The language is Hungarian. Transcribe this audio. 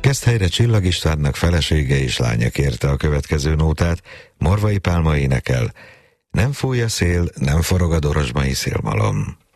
Keszthelyre Csillag Istvánnak felesége és lánya kérte a következő nótát, Morvai Pálma énekel: nem fúj a szél, nem forog a dorozsmai szélmalom.